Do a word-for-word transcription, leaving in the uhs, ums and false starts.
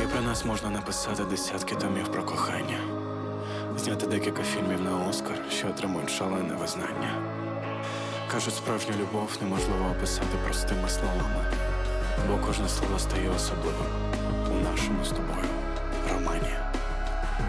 І про нас можна написати десятки томів про кохання, зняти декілька фільмів на Оскар, що отримують шалене визнання. Кажуть, справжню любов неможливо описати простими словами, бо кожне слово стає особливим у нашому з тобою романі.